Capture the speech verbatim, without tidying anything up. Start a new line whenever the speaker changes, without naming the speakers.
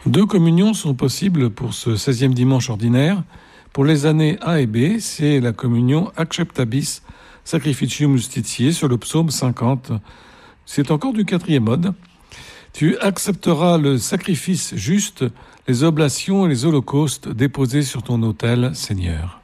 Deux communions sont possibles pour ce seizième dimanche ordinaire. Pour les années A et B, c'est la communion Acceptabis Sacrificium Justitiae sur le psaume cinquante. C'est encore du quatrième mode. Tu accepteras le sacrifice juste, les oblations et les holocaustes déposés sur ton autel, Seigneur.